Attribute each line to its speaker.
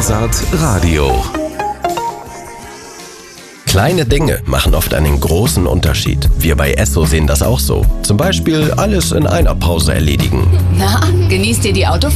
Speaker 1: Skasat Radio.
Speaker 2: Kleine Dinge machen oft einen großen Unterschied. Wir bei Esso sehen das auch so. Zum Beispiel alles in einer Pause erledigen.
Speaker 3: Na, genießt ihr die Autofahrt?